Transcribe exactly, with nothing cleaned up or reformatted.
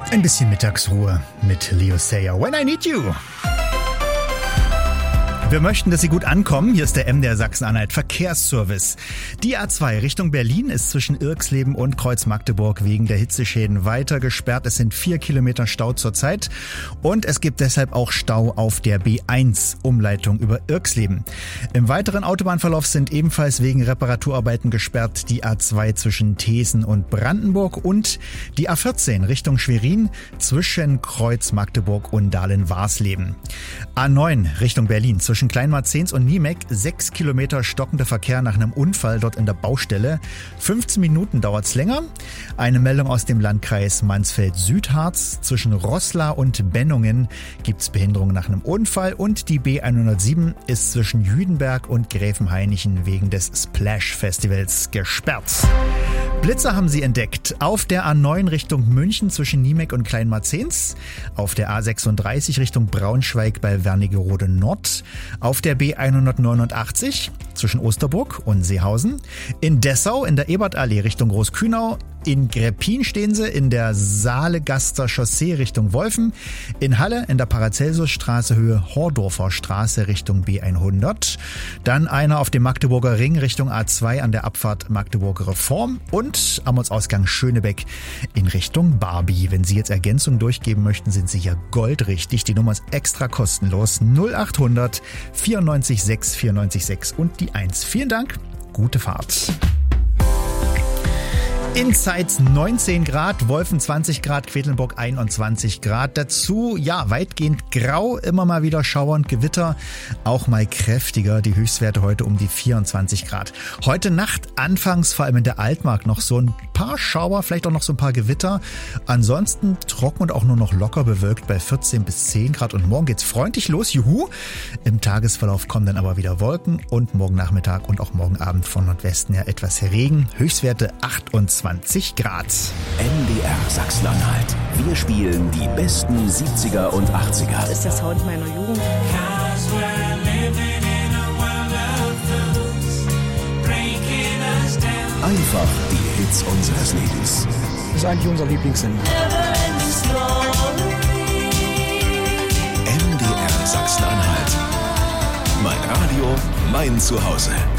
Ein bisschen Mittagsruhe mit Leo Sayer. When I Need You. Wir möchten, dass Sie gut ankommen. Hier ist der M D R Sachsen-Anhalt Verkehrsservice. Die A zwei Richtung Berlin ist zwischen Irxleben und Kreuz-Magdeburg wegen der Hitzeschäden weiter gesperrt. Es sind vier Kilometer Stau zurzeit und es gibt deshalb auch Stau auf der B eins Umleitung über Irxleben. Im weiteren Autobahnverlauf sind ebenfalls wegen Reparaturarbeiten gesperrt die A zwei zwischen Thesen und Brandenburg und die A vierzehn Richtung Schwerin zwischen Kreuz-Magdeburg und Dahlen-Warsleben. A neun Richtung Berlin zwischen Kleinmarzens und Niemek, sechs Kilometer stockender Verkehr nach einem Unfall dort in der Baustelle. fünfzehn Minuten dauert's länger. Eine Meldung aus dem Landkreis Mansfeld-Südharz. Zwischen Roßla und Bennungen gibt's Behinderungen nach einem Unfall und die B hundertsieben ist zwischen Jüdenberg und Gräfenhainichen wegen des Splash-Festivals gesperrt. Blitzer haben sie entdeckt. Auf der A neun Richtung München zwischen Niemek und Kleinmarzens. Auf der A sechsunddreißig Richtung Braunschweig bei Wernigerode Nord. Auf der B hundertneunundachtzig zwischen Osterburg und Seehausen. In Dessau in der Ebertallee Richtung Großkühnau. In Greppin stehen sie in der Saalegaster Chaussee Richtung Wolfen. In Halle in der Paracelsusstraße Höhe Hordorfer Straße Richtung B hundert. Dann einer auf dem Magdeburger Ring Richtung A zwei an der Abfahrt Magdeburger Reform. Und am Ortsausgang Schönebeck in Richtung Barbie. Wenn Sie jetzt Ergänzung durchgeben möchten, sind Sie hier goldrichtig. Die Nummer ist extra kostenlos. null achthundert vierundneunzig sechs vierundneunzig sechs und die eins. Vielen Dank. Gute Fahrt. In Zeitz neunzehn Grad, Wolfen zwanzig Grad, Quedlinburg einundzwanzig Grad. Dazu, ja, weitgehend grau, immer mal wieder Schauer und Gewitter, auch mal kräftiger. Die Höchstwerte heute um die vierundzwanzig Grad. Heute Nacht anfangs, vor allem in der Altmark, noch so ein paar Schauer, vielleicht auch noch so ein paar Gewitter. Ansonsten trocken und auch nur noch locker bewölkt bei vierzehn bis zehn Grad. Und morgen geht's freundlich los, juhu. Im Tagesverlauf kommen dann aber wieder Wolken und morgen Nachmittag und auch morgen Abend von Nordwesten her etwas Regen. Höchstwerte achtundzwanzig Grad. M D R Sachsen-Anhalt. Wir spielen die besten siebziger und achtziger. Das ist der Sound meiner Jugend. Einfach die Hits unseres Lebens. Das ist eigentlich unser Lieblingssender. M D R Sachsen-Anhalt. Mein Radio, mein Zuhause.